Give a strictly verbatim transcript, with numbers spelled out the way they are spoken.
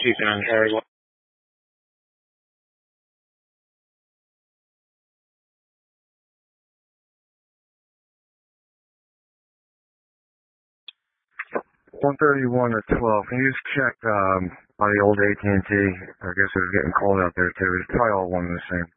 keeping on very well. one thirty-one or twelve. Can you just check um, by the old A T and T? I guess it was getting cold out there too. It's probably all one and the same.